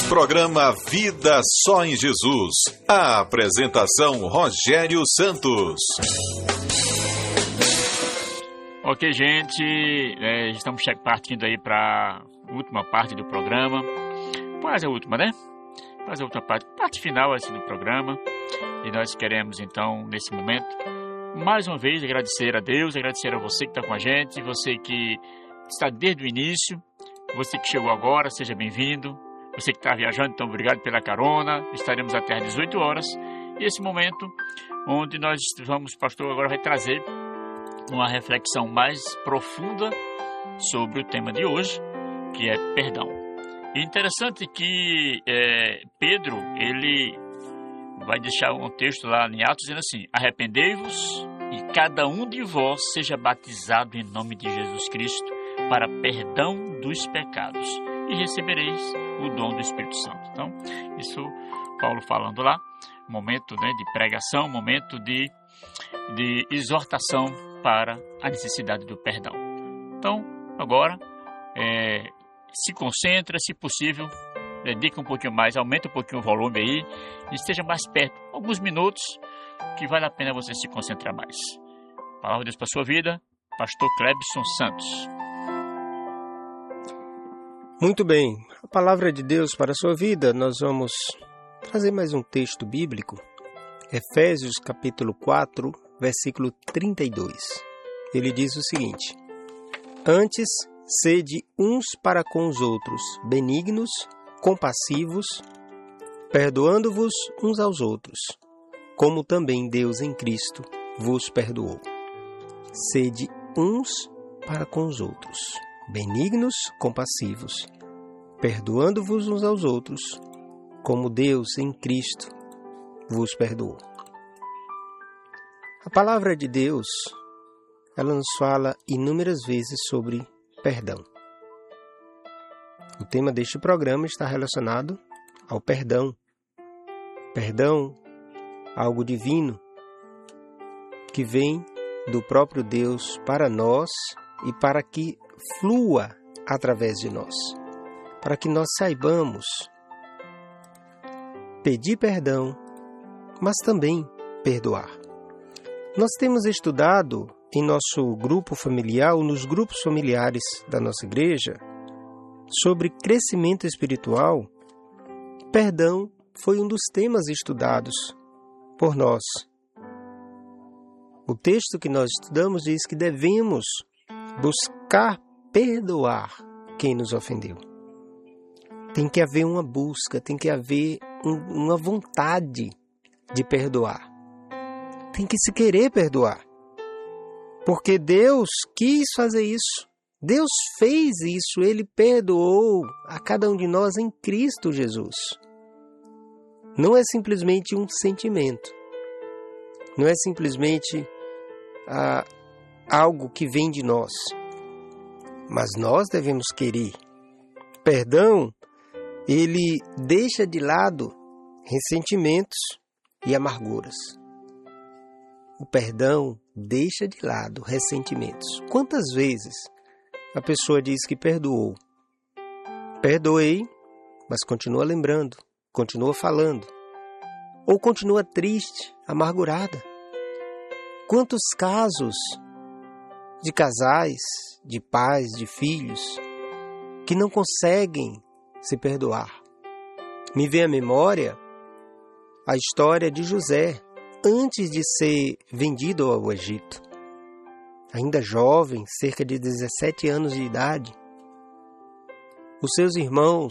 Programa Vida Só em Jesus. A apresentação Rogério Santos. Ok, gente, estamos partindo aí para a última parte do programa. Quase a última, né? Quase a última parte final assim, do programa. E nós queremos, então, nesse momento, mais uma vez agradecer a Deus, agradecer a você que está com a gente, você que está desde o início, você que chegou agora, seja bem-vindo. Você que está viajando, então obrigado pela carona. Estaremos até às 18 horas. E esse momento onde nós vamos, o pastor agora vai trazer uma reflexão mais profunda sobre o tema de hoje, que é perdão. E interessante que Pedro, ele vai deixar um texto lá em Atos dizendo assim: arrependei-vos e cada um de vós seja batizado em nome de Jesus Cristo para perdão dos pecados e recebereis o dom do Espírito Santo. Então, isso Paulo falando lá, momento de pregação, momento de exortação para a necessidade do perdão. Então, agora, se concentra, se possível, dedica um pouquinho mais, aumenta um pouquinho o volume aí e esteja mais perto, alguns minutos, que vale a pena você se concentrar mais. Palavra de Deus para a sua vida, Pastor Clebson Santos. Muito bem, a palavra de Deus para a sua vida, nós vamos trazer mais um texto bíblico, Efésios capítulo 4, versículo 32. Ele diz o seguinte: antes, sede uns para com os outros, benignos, compassivos, perdoando-vos uns aos outros, como também Deus em Cristo vos perdoou. Sede uns para com os outros, benignos, compassivos, perdoando-vos uns aos outros, como Deus em Cristo vos perdoou. A palavra de Deus, ela nos fala inúmeras vezes sobre perdão. O tema deste programa está relacionado ao perdão. Perdão, algo divino, que vem do próprio Deus para nós e para que flua através de nós, para que nós saibamos pedir perdão, mas também perdoar. Nós temos estudado em nosso grupo familiar, ou nos grupos familiares da nossa igreja, sobre crescimento espiritual. Perdão foi um dos temas estudados por nós. O texto que nós estudamos diz que devemos buscar perdoar quem nos ofendeu. Tem que haver uma busca, tem que haver uma vontade de perdoar. Tem que se querer perdoar. Porque Deus quis fazer isso. Deus fez isso. Ele perdoou a cada um de nós em Cristo Jesus. Não é simplesmente um sentimento. Não é simplesmente algo que vem de nós. Mas nós devemos querer. Perdão, ele deixa de lado ressentimentos e amarguras. O perdão deixa de lado ressentimentos. Quantas vezes a pessoa diz que perdoou? Perdoei, mas continua lembrando, continua falando. Ou continua triste, amargurada. Quantos casos de casais, de pais, de filhos, que não conseguem se perdoar. Me vem à memória a história de José, antes de ser vendido ao Egito. Ainda jovem, cerca de 17 anos de idade, os seus irmãos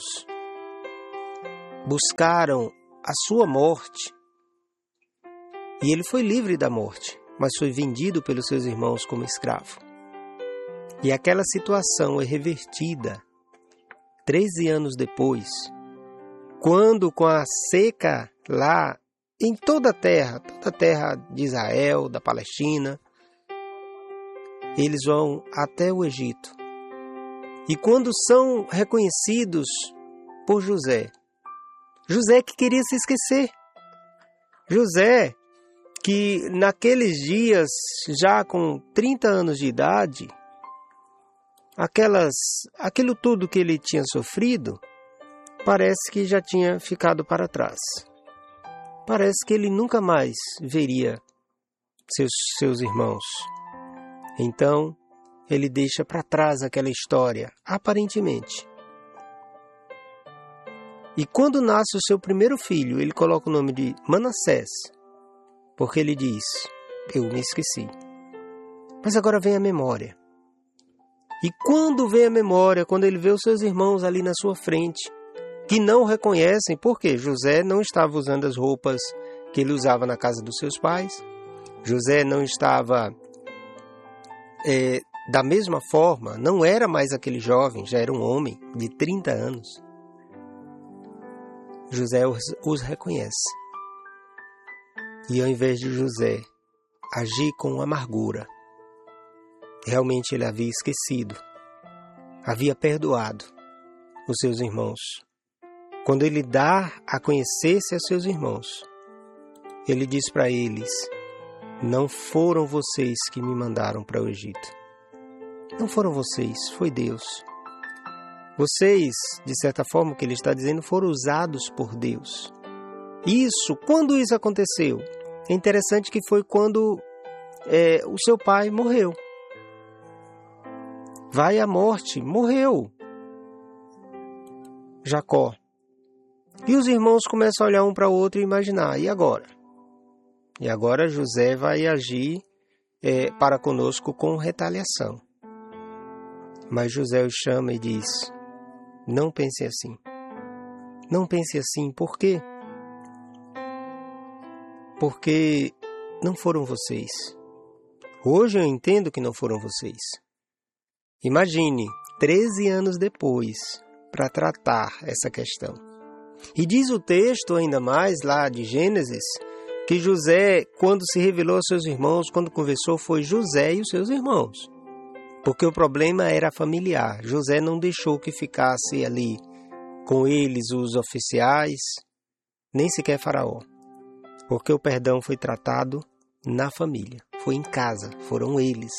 buscaram a sua morte e ele foi livre da morte, mas foi vendido pelos seus irmãos como escravo. E aquela situação é revertida 13 anos depois, quando com a seca lá em toda a terra de Israel, da Palestina, eles vão até o Egito. E quando são reconhecidos por José, José que queria se esquecer, José que naqueles dias, já com 30 anos de idade, aquilo tudo que ele tinha sofrido, parece que já tinha ficado para trás. Parece que ele nunca mais veria seus irmãos. Então, ele deixa para trás aquela história, aparentemente. E quando nasce o seu primeiro filho, ele coloca o nome de Manassés, porque ele diz, eu me esqueci. Mas agora vem a memória. E quando vem a memória, quando ele vê os seus irmãos ali na sua frente, que não o reconhecem, porque José não estava usando as roupas que ele usava na casa dos seus pais, José não estava da mesma forma, não era mais aquele jovem, já era um homem de 30 anos. José os reconhece. E ao invés de José agir com amargura, realmente ele havia esquecido, havia perdoado os seus irmãos. Quando ele dá a conhecer-se a seus irmãos, ele diz para eles, não foram vocês que me mandaram para o Egito. Não foram vocês, foi Deus. Vocês, de certa forma, o que ele está dizendo, foram usados por Deus. Quando isso aconteceu? É interessante que foi quando o seu pai morreu. Vai à morte, morreu. Jacó. E os irmãos começam a olhar um para o outro e imaginar, e agora? E agora José vai agir para conosco com retaliação. Mas José os chama e diz, não pense assim. Não pense assim, por quê? Porque não foram vocês. Hoje eu entendo que não foram vocês. Imagine, 13 anos depois, para tratar essa questão. E diz o texto ainda mais lá de Gênesis, que José, quando se revelou aos seus irmãos, quando conversou, foi José e os seus irmãos. Porque o problema era familiar. José não deixou que ficasse ali com eles os oficiais, nem sequer Faraó. Porque o perdão foi tratado na família, foi em casa, foram eles.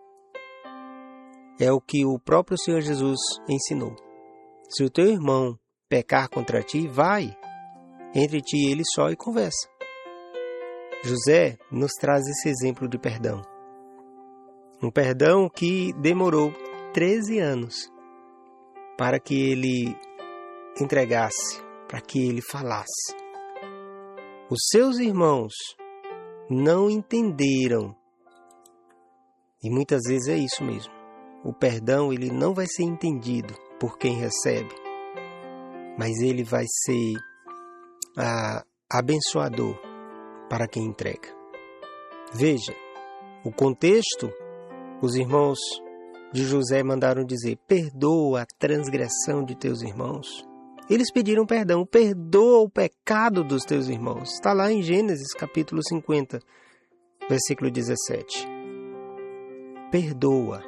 É o que o próprio Senhor Jesus ensinou. Se o teu irmão pecar contra ti, vai, entre ti e ele só e conversa. José nos traz esse exemplo de perdão. Um perdão que demorou 13 anos para que ele entregasse, para que ele falasse. Os seus irmãos não entenderam. E muitas vezes é isso mesmo. O perdão ele não vai ser entendido por quem recebe, mas ele vai ser abençoador para quem entrega. Veja, o contexto, os irmãos de José mandaram dizer, perdoa a transgressão de teus irmãos. Eles pediram perdão, perdoa o pecado dos teus irmãos. Está lá em Gênesis capítulo 50, versículo 17. Perdoa.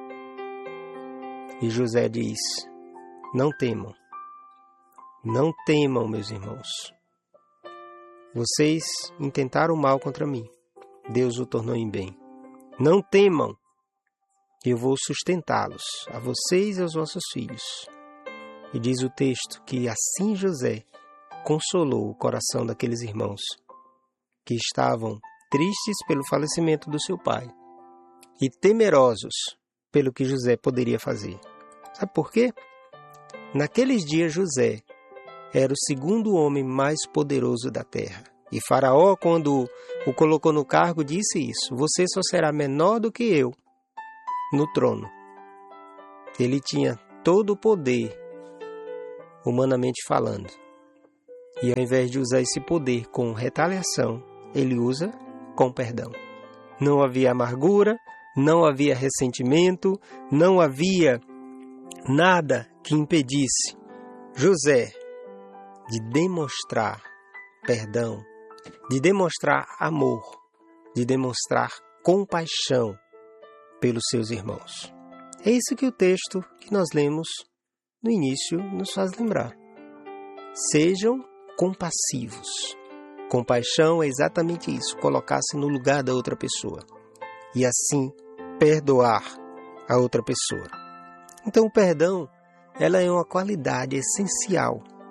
E José diz, não temam. Não temam, meus irmãos. Vocês intentaram o mal contra mim. Deus o tornou em bem. Não temam. Eu vou sustentá-los, a vocês e aos vossos filhos. E diz o texto que assim José consolou o coração daqueles irmãos que estavam tristes pelo falecimento do seu pai e temerosos pelo que José poderia fazer. Sabe por quê? Naqueles dias José era o segundo homem mais poderoso da terra. E Faraó, quando o colocou no cargo, disse isso, você só será menor do que eu no trono. Ele tinha todo o poder, humanamente falando. E ao invés de usar esse poder com retaliação, ele usa com perdão. Não havia amargura, não havia ressentimento, não havia nada que impedisse José de demonstrar perdão, de demonstrar amor, de demonstrar compaixão pelos seus irmãos. É isso que o texto que nós lemos no início nos faz lembrar. Sejam compassivos. Compaixão é exatamente isso, colocar-se no lugar da outra pessoa e assim perdoar a outra pessoa. Então o perdão, ela é uma qualidade essencial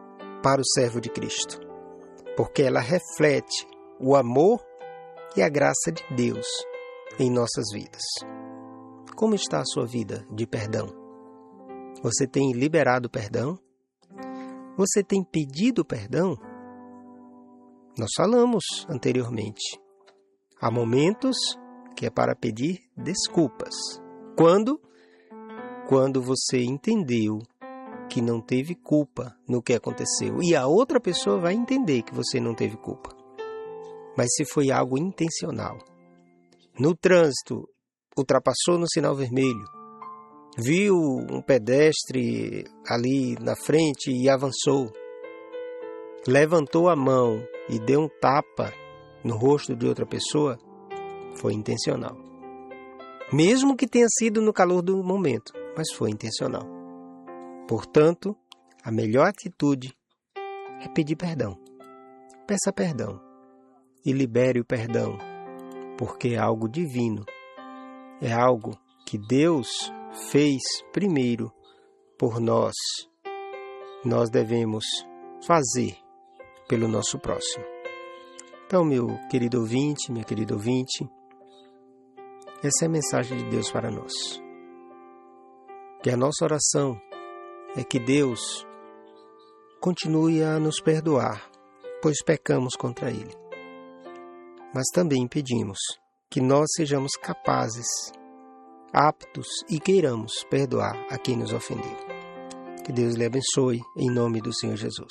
para o servo de Cristo, porque ela reflete o amor e a graça de Deus em nossas vidas. Como está a sua vida de perdão? Você tem liberado perdão? Você tem pedido perdão? Nós falamos anteriormente. Há momentos que é para pedir desculpas. Quando você entendeu que não teve culpa no que aconteceu. E a outra pessoa vai entender que você não teve culpa. Mas se foi algo intencional. No trânsito, ultrapassou no sinal vermelho. Viu um pedestre ali na frente e avançou. Levantou a mão e deu um tapa no rosto de outra pessoa. Foi intencional. Mesmo que tenha sido no calor do momento, mas foi intencional. Portanto, a melhor atitude é pedir perdão. Peça perdão e libere o perdão, porque é algo divino. É algo que Deus fez primeiro por nós. Nós devemos fazer pelo nosso próximo. Então, meu querido ouvinte, minha querida ouvinte, essa é a mensagem de Deus para nós. Que a nossa oração é que Deus continue a nos perdoar, pois pecamos contra Ele. Mas também pedimos que nós sejamos capazes, aptos e queiramos perdoar a quem nos ofendeu. Que Deus lhe abençoe, em nome do Senhor Jesus.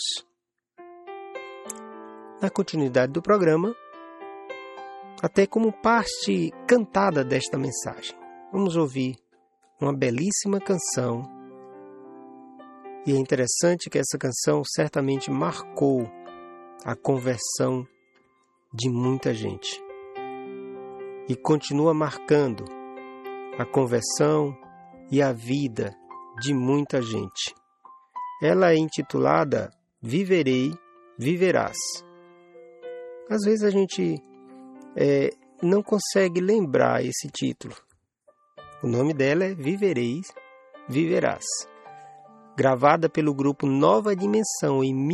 Na continuidade do programa, até como parte cantada desta mensagem, vamos ouvir uma belíssima canção. E é interessante que essa canção certamente marcou a conversão de muita gente. E continua marcando a conversão e a vida de muita gente. Ela é intitulada Viverei, Viverás. Às vezes a gente não consegue lembrar esse título. O nome dela é Viverei, Viverás. Gravada pelo grupo Nova Dimensão em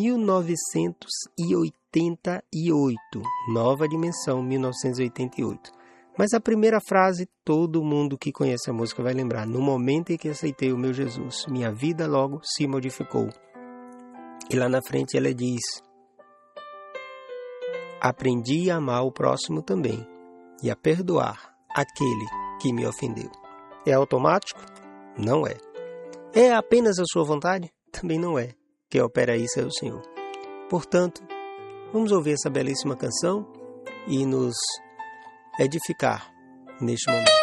1988. Nova Dimensão, 1988. Mas a primeira frase, todo mundo que conhece a música vai lembrar. No momento em que aceitei o meu Jesus, minha vida logo se modificou. E lá na frente ela diz: aprendi a amar o próximo também e a perdoar aquele que me ofendeu. É automático? Não é. É apenas a sua vontade? Também não é. Quem opera isso é o Senhor. Portanto, vamos ouvir essa belíssima canção e nos edificar neste momento.